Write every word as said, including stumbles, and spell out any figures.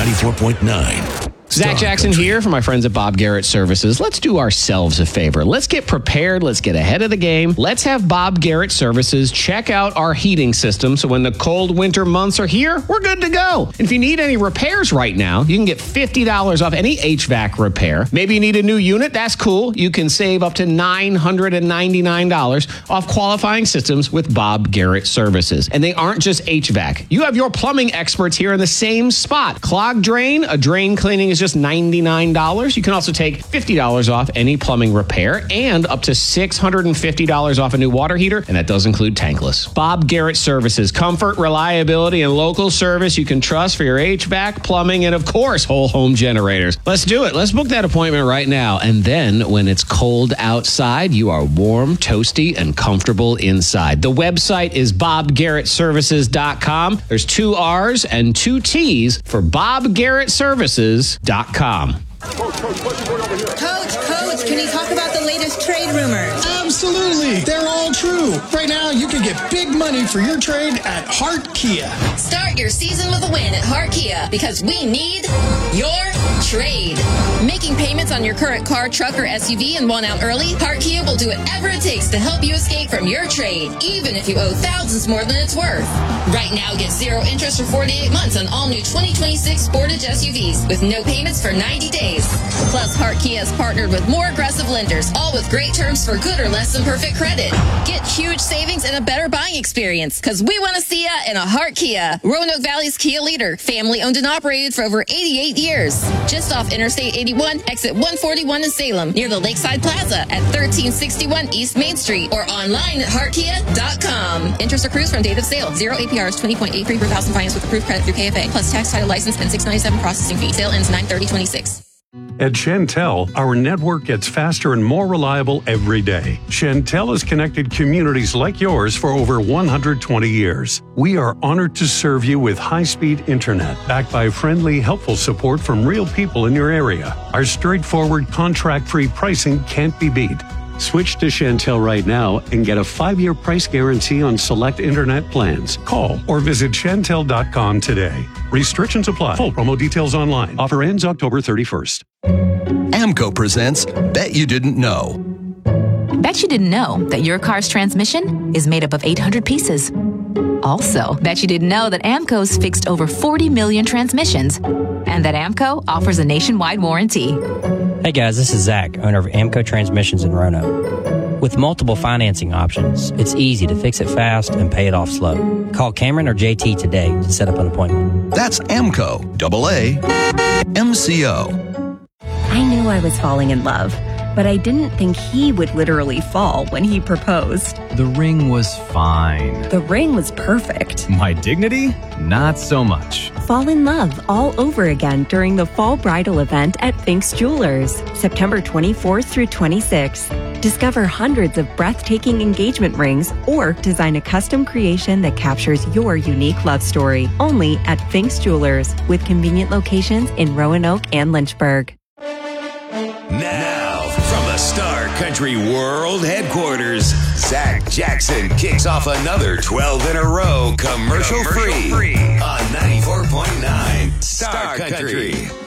ninety-four point nine. Zach Jackson here for my friends at Bob Garrett Services. Let's do ourselves a favor. Let's get prepared. Let's get ahead of the game. Let's have Bob Garrett Services check out our heating system so when the cold winter months are here, we're good to go. And if you need any repairs right now, you can get fifty dollars off any H V A C repair. Maybe you need a new unit. That's cool. You can save up to nine hundred ninety-nine dollars off qualifying systems with Bob Garrett Services. And they aren't just H V A C. You have your plumbing experts here in the same spot. Clogged drain, a drain cleaning is just ninety-nine dollars. You can also take fifty dollars off any plumbing repair and up to six hundred fifty dollars off a new water heater, and that does include tankless. Bob Garrett Services. Comfort, reliability, and local service you can trust for your H V A C, plumbing, and of course, whole home generators. Let's do it. Let's book that appointment right now. And then when it's cold outside, you are warm, toasty, and comfortable inside. The website is bob garrett services dot com. There's two R's and two T's for bob garrett services dot com. Coach, coach, coach, coach, can you talk about the latest trade rumors? Absolutely. They're all true. Right now, you can get big money for your trade at Hart Kia. Start your season with a win at Hart Kia because we need your trade. Making payments on your current car, truck, or S U V and want out early? Hart Kia will do whatever it takes to help you escape from your trade, even if you owe thousands more than it's worth. Right now, get zero interest for forty-eight months on all new twenty twenty-six Sportage S U Vs with no payments for ninety days. Plus, Hart Kia has partnered with more aggressive lenders, all with great terms for good or less than perfect credit. Get huge savings and a better buying experience, because we want to see ya in a Hart Kia. Roanoke Valley's Kia leader, family owned and operated for over eighty-eight years. Just off Interstate eighty-one, exit one forty-one in Salem, near the Lakeside Plaza at thirteen sixty-one East Main Street, or online at hart kia dot com. Interest accrues from date of sale. Zero A P R is twenty point eight three per thousand finance with approved credit through K F A, plus tax, title, license, and six ninety-seven processing fee. Sale ends nine thirty twenty-six. At Chantel, our network gets faster and more reliable every day. Chantel has connected communities like yours for over one hundred twenty years. We are honored to serve you with high-speed internet, backed by friendly, helpful support from real people in your area. Our straightforward, contract-free pricing can't be beat. Switch to Chantel right now and get a five-year price guarantee on select internet plans. Call or visit chantel dot com today. Restrictions apply. Full promo details online. Offer ends October thirty-first. AMCO presents Bet You Didn't Know. Bet you didn't know that your car's transmission is made up of eight hundred pieces. Also, bet you didn't know that AMCO's fixed over forty million transmissions and that AMCO offers a nationwide warranty. Hey guys, this is Zach, owner of AMCO Transmissions in Roanoke. With multiple financing options, it's easy to fix it fast and pay it off slow. Call Cameron or J T today to set up an appointment. That's AMCO, double A, M C O. I knew I was falling in love, but I didn't think he would literally fall when he proposed. The ring was fine. The ring was perfect. My dignity? Not so much. Fall in love all over again during the fall bridal event at Fink's Jewelers, September twenty-fourth through twenty-sixth. Discover hundreds of breathtaking engagement rings or design a custom creation that captures your unique love story. Only at Fink's Jewelers, with convenient locations in Roanoke and Lynchburg. Now, from the Star Country World Headquarters, Zach Jackson kicks off another twelve in a row commercial, commercial free, free on ninety-four point nine Star, Star Country. Country.